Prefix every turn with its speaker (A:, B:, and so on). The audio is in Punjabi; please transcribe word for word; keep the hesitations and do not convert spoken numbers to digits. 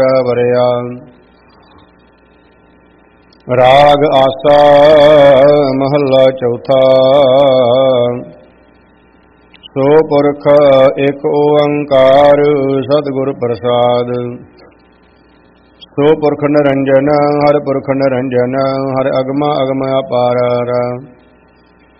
A: ਵਰਿਆ। ਰਾਗ ਆਸਾ ਮਹੱਲਾ ਚੌਥਾ। ਸੋ ਪੁਰਖ ਇੱਕ ਓੰਕਾਰ ਸਤਿਗੁਰ ਪ੍ਰਸਾਦ। ਸੋ ਪੁਰਖ ਨਿਰੰਜਨ ਹਰਿ ਪੁਰਖ ਨਿਰੰਜਨ ਹਰਿ ਅਗਮ ਅਗਮ ਅਪਾਰ।